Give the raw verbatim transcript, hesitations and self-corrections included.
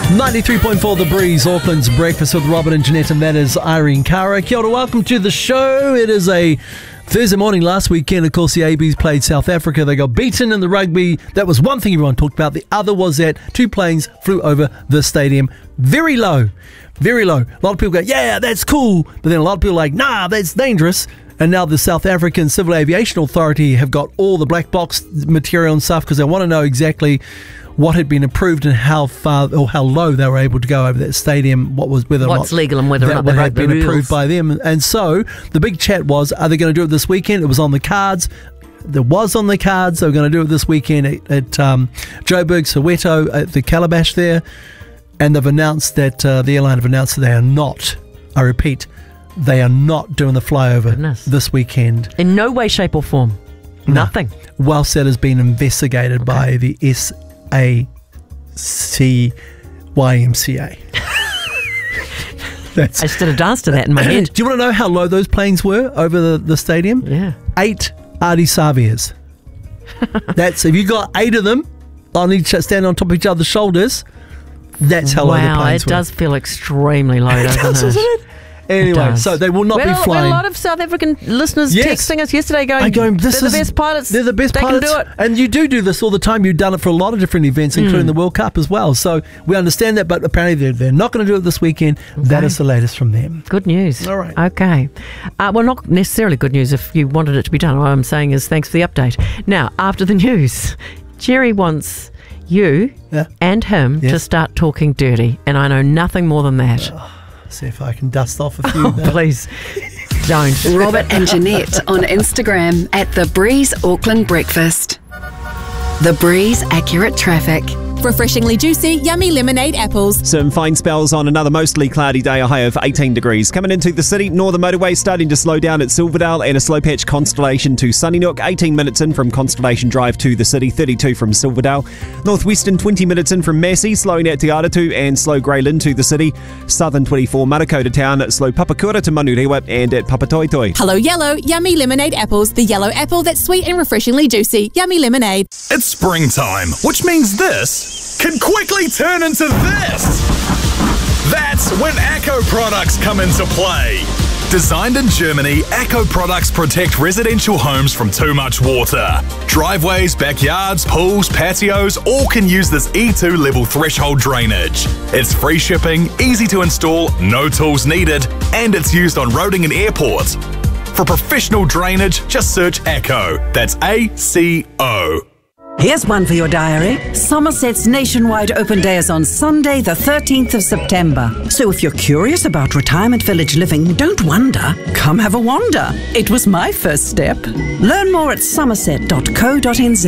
ninety-three point four The Breeze, Auckland's Breakfast with Robin and Jeanette, and that is Irene Cara. Kia ora, welcome to the show. It is a Thursday morning. Last weekend, of course, the A Bs played South Africa. They got beaten in the rugby. That was one thing everyone talked about. The other was that two planes flew over the stadium. Very low. Very low. A lot of people go, yeah, that's cool. But then a lot of people are like, nah, that's dangerous. And now the South African Civil Aviation Authority have got all the black box material and stuff because they want to know exactly what had been approved and how far or how low they were able to go over that stadium, what was whether What's or not legal and whether or not that they had broke been the approved rules. by them. And so the big chat was, are they going to do it this weekend? It was on the cards. There was on the cards. They were going to do it this weekend at, at um, Joburg, Soweto, at the Calabash there. And they've announced that uh, the airline have announced that they are not, I repeat, they are not doing the flyover Goodness. this weekend. In no way, shape or form. No. Nothing. Whilst that has been investigated Okay. by the S A C Y M C A. That's, I just did a dance to that in my head. do you want to know how low those planes were over the, the stadium? Yeah. Eight Adi Savias. That's, if you got eight of them on each, standing on top of each other's shoulders, that's how low the Wow, planes it were. does feel extremely low, It doesn't does, it? doesn't it? Anyway, does. so they will not well, be well, flying. a lot of South African listeners Yes. texting us yesterday going, I'm going, this they're is, the best pilots. They're the best they pilots. can do it. And you do do this all the time. You've done it for a lot of different events, including Mm. the World Cup as well. So we understand that, but apparently they're, they're not going to do it this weekend. That Okay. is the latest from them. Good news. All right. Okay. Uh, well, not necessarily good news if you wanted it to be done. What I'm saying is thanks for the update. Now, after the news, Jerry wants you Yeah. and him Yes. to start talking dirty. And I know nothing more than that. See if I can dust off a few. Oh, now. please don't. Robert and Jeanette on Instagram at The Breeze Auckland Breakfast. The Breeze Accurate Traffic. Refreshingly juicy, yummy lemonade apples. Some fine spells on another mostly cloudy day, a high of eighteen degrees. Coming into the city, Northern Motorway starting to slow down at Silverdale and a slow patch Constellation to Sunnysnook. eighteen minutes in from Constellation Drive to the city, thirty-two from Silverdale. Northwestern twenty minutes in from Massey, slowing at Te Aratu and slow Grey Lynn to the city. Southern twenty-four, Manukau to town, slow Papakura to Manurewa and at Papatoetoi. Hello Yellow, yummy lemonade apples. The yellow apple that's sweet and refreshingly juicy. Yummy lemonade. It's springtime, which means this can quickly turn into this. That's when Acco products come into play. Designed in Germany, Acco products protect residential homes from too much water. Driveways, backyards, pools, patios all can use this E two level threshold drainage. It's free shipping, easy to install, no tools needed, and it's used on roading and airports. For professional drainage, just search Acco. That's A C O. Here's one for your diary. Somerset's nationwide open day is on Sunday, the thirteenth of September. So if you're curious about retirement village living, don't wonder. Come have a wander. It was my first step. Learn more at somerset dot co dot n z.